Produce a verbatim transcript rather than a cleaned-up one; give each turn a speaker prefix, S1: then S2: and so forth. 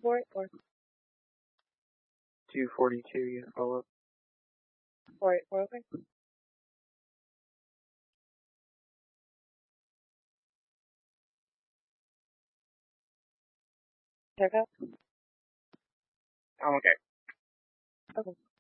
S1: for it, or
S2: two forty-two, yeah, follow up.
S1: four eighty-four, okay. Check out?
S2: I'm okay.
S1: Okay.